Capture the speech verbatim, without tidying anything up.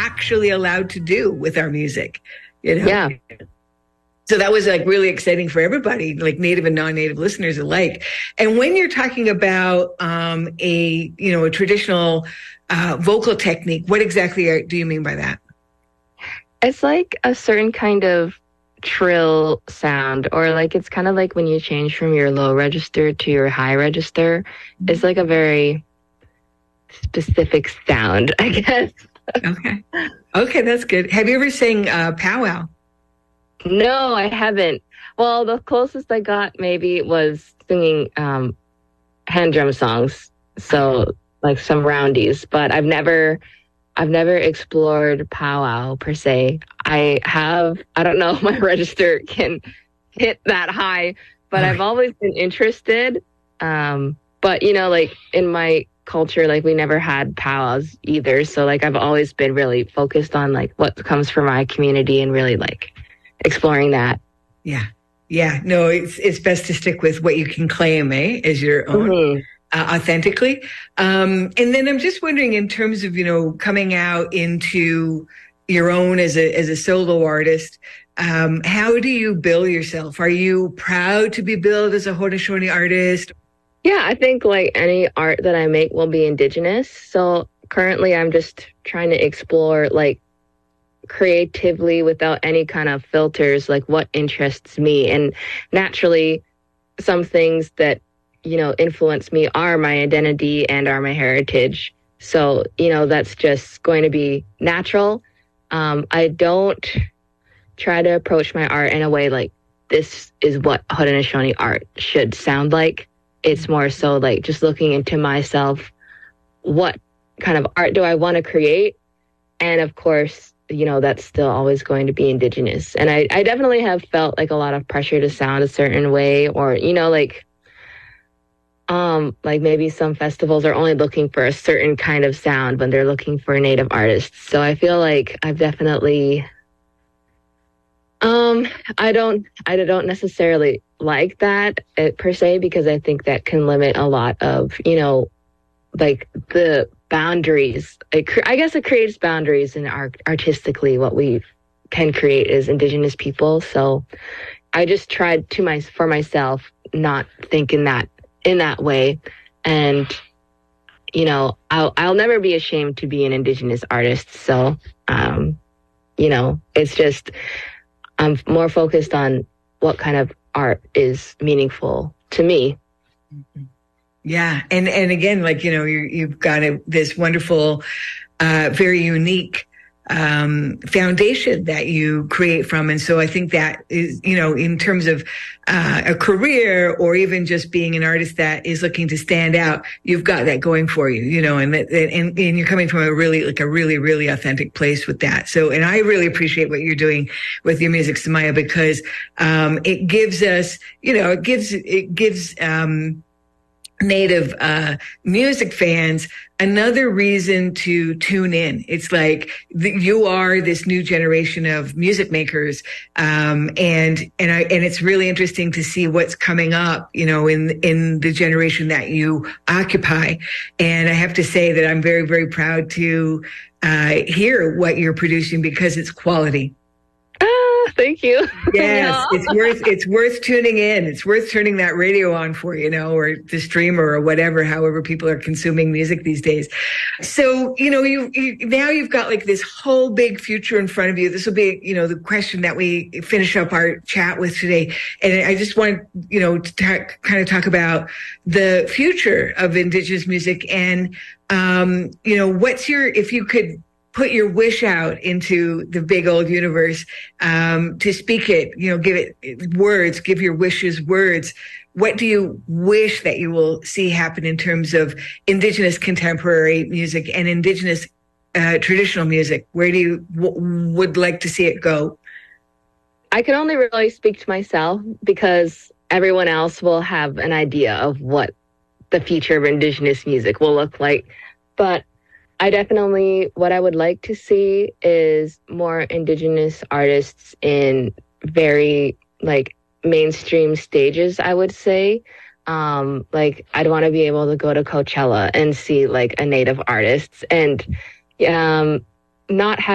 actually allowed to do with our music, you know? Yeah. So that was like really exciting for everybody, like native and non-native listeners alike. And when you're talking about um, a, you know, a traditional uh, vocal technique, what exactly are, do you mean by that? It's like a certain kind of trill sound, or like it's kind of like when you change from your low register to your high register. Mm-hmm. It's like a very specific sound, I guess. Okay. Okay, that's good. Have you ever sang uh, powwow? No, I haven't. Well, the closest I got maybe was singing um, hand drum songs, so like some roundies. But I've never, I've never explored powwow per se. I have, I don't know if my register can hit that high, but I've always been interested. Um, but you know, like in my culture, like we never had powwows either. So like I've always been really focused on like what comes from my community and really like exploring that. Yeah. Yeah. No, it's it's best to stick with what you can claim, eh, as your own, mm-hmm. uh, authentically. Um, and then I'm just wondering, in terms of, you know, coming out into your own as a as a solo artist, um, how do you bill yourself? Are you proud to be billed as a Haudenosaunee artist? Yeah, I think like any art that I make will be Indigenous. So currently I'm just trying to explore like creatively without any kind of filters, like what interests me. And naturally, some things that, you know, influence me are my identity and are my heritage. So, you know, that's just going to be natural. Um, I don't try to approach my art in a way like this is what Haudenosaunee art should sound like. It's more so like just looking into myself, what kind of art do I want to create? And of course, you know, that's still always going to be Indigenous. And I, I definitely have felt like a lot of pressure to sound a certain way, or, you know, like, um, like maybe some festivals are only looking for a certain kind of sound when they're looking for Native artists. So I feel like I've definitely, um, I don't, I don't necessarily like that uh, per se, because I think that can limit a lot of, you know, like the boundaries. It, I guess it creates boundaries in art, artistically, what we can create as Indigenous people. So I just tried to my for myself not think in that in that way, and you know, I'll I'll never be ashamed to be an Indigenous artist. So um, you know, it's just I'm more focused on what kind of art is meaningful to me. Mm-hmm. Yeah. And, and again, like, you know, you you've got a, this wonderful, uh, very unique, um, foundation that you create from. And so I think that is, you know, in terms of, uh, a career or even just being an artist that is looking to stand out, you've got that going for you, you know, and that, and, and you're coming from a really, like a really, really authentic place with that. So, and I really appreciate what you're doing with your music, Samaya, because, um, it gives us, you know, it gives, it gives, um, Native uh music fans another reason to tune in. It's like the, you are this new generation of music makers, um and and I and it's really interesting to see what's coming up, you know, in in the generation that you occupy. And I have to say that I'm very, very proud to uh hear what you're producing, because it's quality. Thank you. Yes, yeah. it's worth it's worth tuning in. It's worth turning that radio on for, you know, or the streamer or whatever, however people are consuming music these days. So, you know, you, you now you've got like this whole big future in front of you. This will be, you know, the question that we finish up our chat with today. And I just want, you know, to ta- kind of talk about the future of Indigenous music and, um, you know, what's your, if you could put your wish out into the big old universe, um, to speak it, you know, give it words, give your wishes words. What do you wish that you will see happen in terms of Indigenous contemporary music and Indigenous uh, traditional music? Where do you w- would like to see it go? I can only really speak to myself, because everyone else will have an idea of what the future of Indigenous music will look like. But I definitely, what I would like to see is more Indigenous artists in very, like, mainstream stages, I would say. Um, like, I'd want to be able to go to Coachella and see, like, a Native artist and um, not have